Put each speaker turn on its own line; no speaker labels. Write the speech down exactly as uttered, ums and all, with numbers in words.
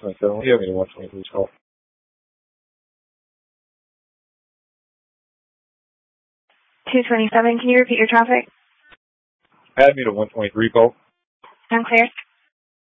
twenty-seven. What do you have me to one twenty-three call?
two twenty-seven, can you repeat your traffic?
Add me to one twenty-three call.
I'm clear.